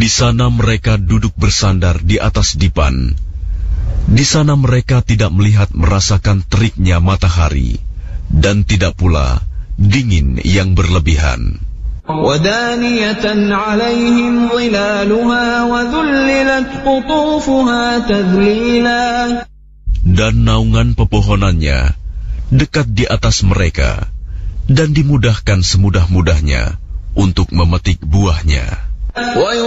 Di sana mereka duduk bersandar di atas dipan. Di sana mereka tidak merasakan teriknya matahari, dan tidak pula dingin yang berlebihan. وَدَانِيَةً عَلَيْهِمْ ظِلَالُهَا وَذُلِّلَتْ قُطُوفُهَا تَذْلِيلًا. Dan naungan pepohonannya dekat di atas mereka, dan dimudahkan semudah-mudahnya untuk memetik buahnya.